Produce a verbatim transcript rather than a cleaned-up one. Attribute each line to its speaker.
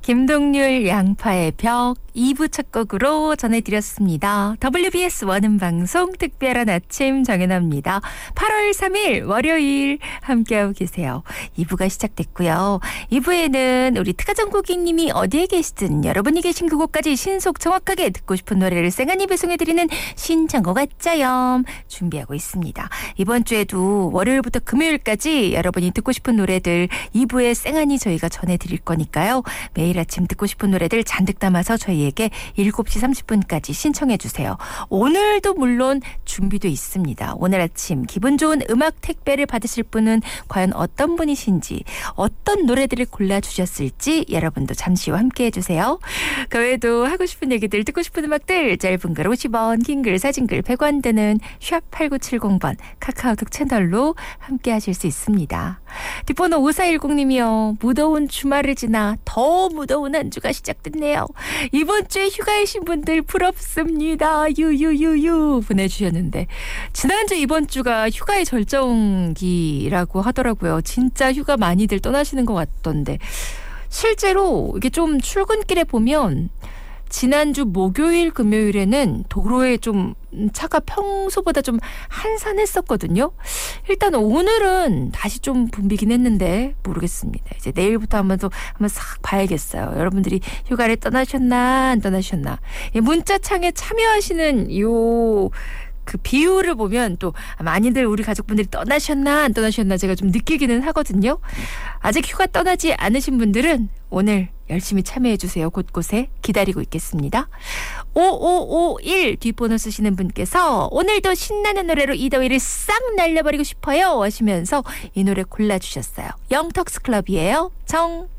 Speaker 1: 김동률 양파의 벽 이 부 첫 곡으로 전해드렸습니다. 더블유비에스 원음방송 특별한 아침 정연아입니다. 팔월 삼일 월요일 함께하고 계세요. 이 부가 시작됐고요. 이 부에는 우리 특가정국이님이 어디에 계시든 여러분이 계신 그곳까지 신속 정확하게 듣고 싶은 노래를 쌩안이 배송해드리는 신청곡 아짜염 준비하고 있습니다. 이번 주에도 월요일부터 금요일까지 여러분이 듣고 싶은 노래들 이 부에 쌩안이 저희가 전해드릴 거니까요. 매일 아침 듣고 싶은 노래들 잔뜩 담아서 저희에게 일곱 시 삼십 분까지 신청해 주세요. 오늘도 물론 준비돼 있습니다. 오늘 아침 기분 좋은 음악 택배를 받으실 분은 과연 어떤 분이신지, 어떤 노래들을 골라주셨을지 여러분도 잠시 후 함께해 주세요. 그 외에도 하고 싶은 얘기들, 듣고 싶은 음악들 짧은 글 오십 원, 긴 글, 사진 글 백 원 드는 샵 팔구칠공 번 카카오톡 채널로 함께하실 수 있습니다. 뒷번호 오사일공님이요. 무더운 주말을 지나 더 무더운 한 주가 시작됐네요. 이번 주에 휴가이신 분들 부럽습니다. 유유유유 보내주셨는데 지난주 이번 주가 휴가의 절정기라고 하더라고요. 진짜 휴가 많이들 떠나시는 것 같던데 실제로 이게 좀 출근길에 보면 지난주 목요일 금요일에는 도로에 좀 차가 평소보다 좀 한산했었거든요. 일단 오늘은 다시 좀 붐비긴 했는데 모르겠습니다. 이제 내일부터 한번 또 한번 싹 봐야겠어요. 여러분들이 휴가를 떠나셨나 안 떠나셨나. 문자창에 참여하시는 요 그 비율을 보면 또 많이들 우리 가족분들이 떠나셨나 안 떠나셨나 제가 좀 느끼기는 하거든요. 아직 휴가 떠나지 않으신 분들은 오늘 열심히 참여해 주세요. 곳곳에 기다리고 있겠습니다. 오오오일 뒷번호 쓰시는 분께서 오늘도 신나는 노래로 이 더위를 싹 날려버리고 싶어요 하시면서 이 노래 골라주셨어요. 영턱스 클럽이에요. 정.